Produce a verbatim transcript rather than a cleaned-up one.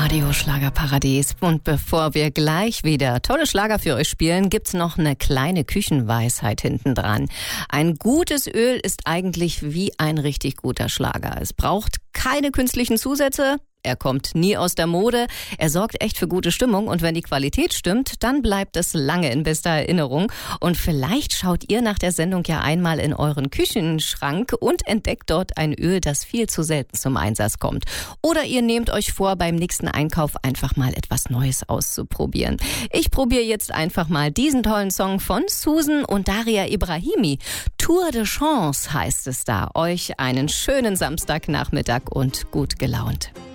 Radio Schlagerparadies. Und bevor wir gleich wieder tolle Schlager für euch spielen, gibt's noch eine kleine Küchenweisheit hinten dran. Ein gutes Öl ist eigentlich wie ein richtig guter Schlager. Es braucht keine künstlichen Zusätze. Er kommt nie aus der Mode, er sorgt echt für gute Stimmung und wenn die Qualität stimmt, dann bleibt es lange in bester Erinnerung. Und vielleicht schaut ihr nach der Sendung ja einmal in euren Küchenschrank und entdeckt dort ein Öl, das viel zu selten zum Einsatz kommt. Oder ihr nehmt euch vor, beim nächsten Einkauf einfach mal etwas Neues auszuprobieren. Ich probiere jetzt einfach mal diesen tollen Song von Susan und Daria Ibrahimi. Tour de Chance heißt es da. Euch einen schönen Samstagnachmittag und gut gelaunt.